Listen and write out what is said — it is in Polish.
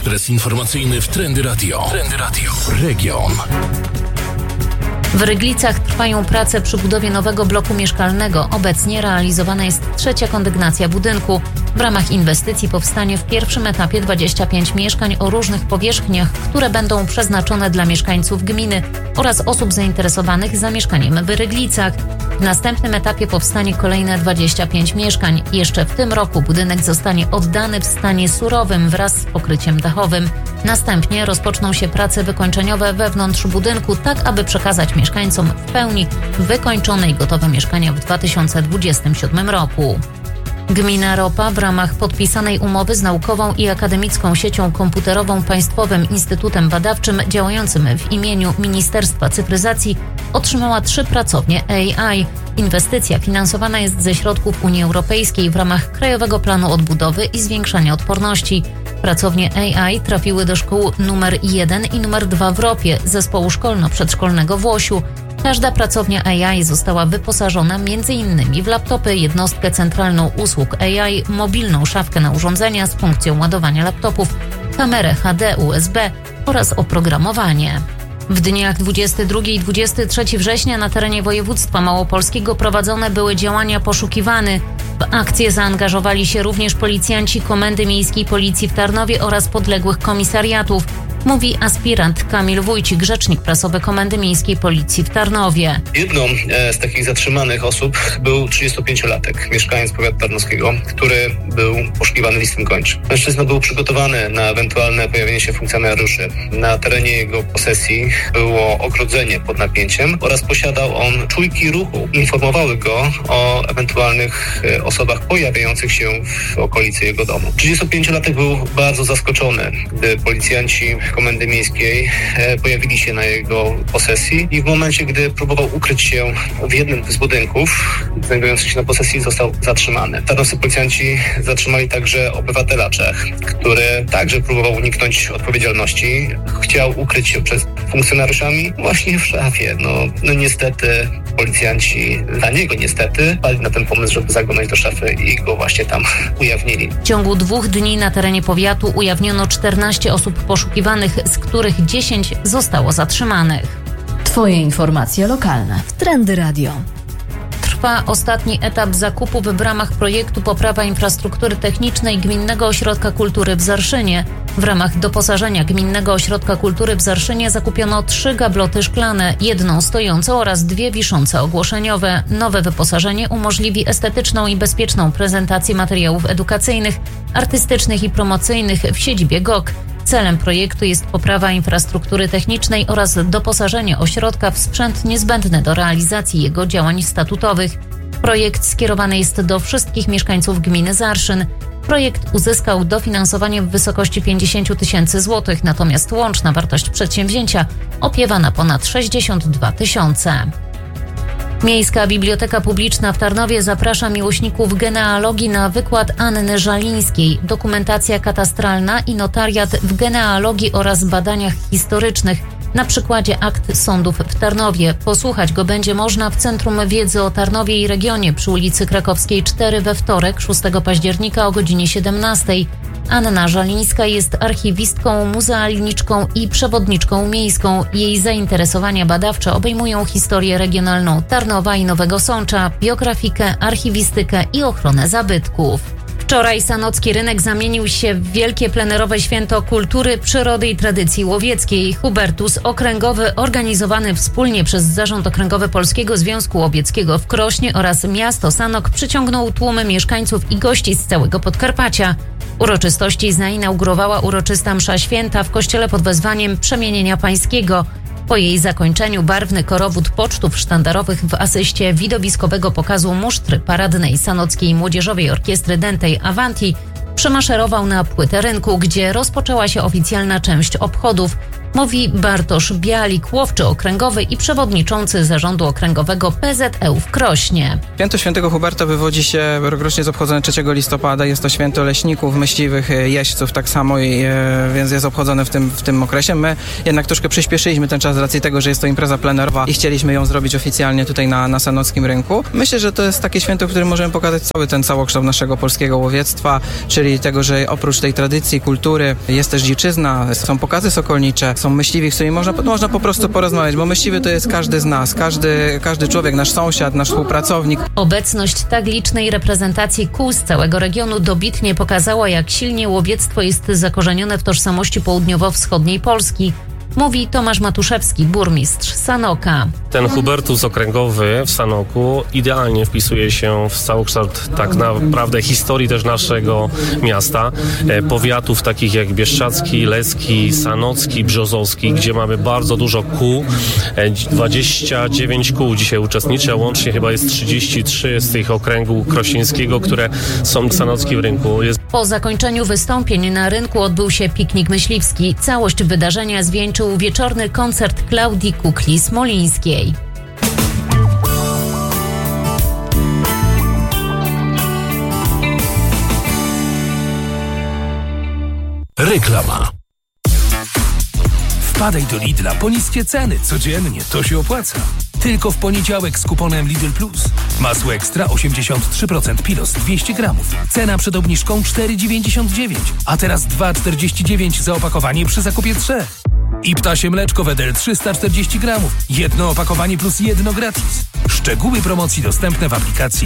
Ekspres informacyjny w Trendy Radio. Trendy Radio. Region. W Ryglicach trwają prace przy budowie nowego bloku mieszkalnego. Obecnie realizowana jest trzecia kondygnacja budynku. W ramach inwestycji powstanie w pierwszym etapie 25 mieszkań o różnych powierzchniach, które będą przeznaczone dla mieszkańców gminy oraz osób zainteresowanych zamieszkaniem w Ryglicach. W następnym etapie powstanie kolejne 25 mieszkań. Jeszcze w tym roku budynek zostanie oddany w stanie surowym wraz z pokryciem dachowym. Następnie rozpoczną się prace wykończeniowe wewnątrz budynku, tak aby przekazać mieszkańcom w pełni wykończone i gotowe mieszkania w 2027 roku. Gmina Ropa w ramach podpisanej umowy z naukową i akademicką siecią komputerową Państwowym Instytutem Badawczym działającym w imieniu Ministerstwa Cyfryzacji otrzymała 3 pracownie AI. Inwestycja finansowana jest ze środków Unii Europejskiej w ramach Krajowego Planu Odbudowy i Zwiększania Odporności. Pracownie AI trafiły do szkół numer 1 i numer 2 w Ropie, zespołu szkolno-przedszkolnego w Łosiu. Każda pracownia AI została wyposażona m.in. w laptopy, jednostkę centralną usług AI, mobilną szafkę na urządzenia z funkcją ładowania laptopów, kamerę HD, USB oraz oprogramowanie. W dniach 22 i 23 września na terenie województwa małopolskiego prowadzone były działania poszukiwany. W akcję zaangażowali się również policjanci Komendy Miejskiej Policji w Tarnowie oraz podległych komisariatów. Mówi aspirant Kamil Wójcik, rzecznik prasowy Komendy Miejskiej Policji w Tarnowie. Jedną z takich zatrzymanych osób był 35-latek, mieszkaniec powiatu tarnowskiego, który był poszukiwany listem gończym. Mężczyzna był przygotowany na ewentualne pojawienie się funkcjonariuszy. Na terenie jego posesji było ogrodzenie pod napięciem oraz posiadał on czujki ruchu. Informowały go o ewentualnych osobach pojawiających się w okolicy jego domu. 35-latek był bardzo zaskoczony, gdy policjanci Komendy Miejskiej pojawili się na jego posesji i w momencie, gdy próbował ukryć się w jednym z budynków znajdujących się na posesji, został zatrzymany. Tarnowscy policjanci zatrzymali także obywatela Czech, który także próbował uniknąć odpowiedzialności. Chciał ukryć się przed funkcjonariuszami właśnie w szafie. No niestety policjanci, dla niego niestety, pali na ten pomysł, żeby zaglądać do szafy i go właśnie tam ujawnili. W ciągu 2 dni na terenie powiatu ujawniono 14 osób poszukiwanych, z których 10 zostało zatrzymanych. Twoje informacje lokalne w Trendy Radio. Trwa ostatni etap zakupów w ramach projektu Poprawa infrastruktury technicznej Gminnego Ośrodka Kultury w Zarszynie. W ramach doposażenia Gminnego Ośrodka Kultury w Zarszynie zakupiono 3 gabloty szklane, 1 stojącą oraz 2 wiszące ogłoszeniowe. Nowe wyposażenie umożliwi estetyczną i bezpieczną prezentację materiałów edukacyjnych, artystycznych i promocyjnych w siedzibie GOK. Celem projektu jest poprawa infrastruktury technicznej oraz doposażenie ośrodka w sprzęt niezbędny do realizacji jego działań statutowych. Projekt skierowany jest do wszystkich mieszkańców gminy Zarszyn. Projekt uzyskał dofinansowanie w wysokości 50 000 złotych, natomiast łączna wartość przedsięwzięcia opiewa na ponad 62 000. Miejska Biblioteka Publiczna w Tarnowie zaprasza miłośników genealogii na wykład Anny Żalińskiej, dokumentacja katastralna i notariat w genealogii oraz badaniach historycznych na przykładzie akt sądów w Tarnowie. Posłuchać go będzie można w Centrum Wiedzy o Tarnowie i regionie przy ulicy Krakowskiej 4 we wtorek 6 października o godzinie 17. Anna Żalińska jest archiwistką, muzealniczką i przewodniczką miejską. Jej zainteresowania badawcze obejmują historię regionalną Tarnowa i Nowego Sącza, biografikę, archiwistykę i ochronę zabytków. Wczoraj sanocki rynek zamienił się w wielkie plenerowe święto kultury, przyrody i tradycji łowieckiej. Hubertus Okręgowy, organizowany wspólnie przez Zarząd Okręgowy Polskiego Związku Łowieckiego w Krośnie oraz miasto Sanok, przyciągnął tłumy mieszkańców i gości z całego Podkarpacia. Uroczystości zainaugurowała uroczysta msza święta w kościele pod wezwaniem Przemienienia Pańskiego. Po jej zakończeniu barwny korowód pocztów sztandarowych w asyście widowiskowego pokazu musztry paradnej Sanockiej Młodzieżowej Orkiestry Dętej Avanti przemaszerował na płytę rynku, gdzie rozpoczęła się oficjalna część obchodów. Mówi Bartosz Bialik, łowczy okręgowy i przewodniczący zarządu okręgowego PZŁ w Krośnie. Święto Świętego Huberta wywodzi się, rokrocznie jest obchodzone 3 listopada. Jest to święto leśników, myśliwych, jeźdźców tak samo, więc jest obchodzone w tym okresie. My jednak troszkę przyspieszyliśmy ten czas z racji tego, że jest to impreza plenerowa i chcieliśmy ją zrobić oficjalnie tutaj na Sanockim Rynku. Myślę, że to jest takie święto, w którym możemy pokazać ten całokształt naszego polskiego łowiectwa, czyli tego, że oprócz tej tradycji, kultury jest też dziczyzna, są pokazy sokolnicze, są myśliwi, z którymi można po prostu porozmawiać, bo myśliwy to jest każdy z nas, każdy człowiek, nasz sąsiad, nasz współpracownik. Obecność tak licznej reprezentacji kół z całego regionu dobitnie pokazała, jak silnie łowiectwo jest zakorzenione w tożsamości południowo-wschodniej Polski. Mówi Tomasz Matuszewski, burmistrz Sanoka. Ten Hubertus okręgowy w Sanoku idealnie wpisuje się w całokształt tak naprawdę historii też naszego miasta. Powiatów takich jak Bieszczadzki, Leski, Sanocki, Brzozowski, gdzie mamy bardzo dużo kół. 29 kół dzisiaj uczestniczy, a łącznie chyba jest 33 z tych okręgu krośnieńskiego, które są w Sanockim Rynku. Po zakończeniu wystąpień na rynku odbył się piknik myśliwski. Całość wydarzenia zwieńczył wieczorny koncert Klaudii Kukli-Smolińskiej. Reklama. Wpadaj do Lidla po niskie ceny. Codziennie to się opłaca. Tylko w poniedziałek z kuponem Lidl Plus. Masło ekstra 83% Pilos 200 gramów. Cena przed obniżką 4,99. A teraz 2,49 za opakowanie przy zakupie 3. I ptasie mleczko Wedel 340 gramów. Jedno opakowanie plus jedno gratis. Szczegóły promocji dostępne w aplikacji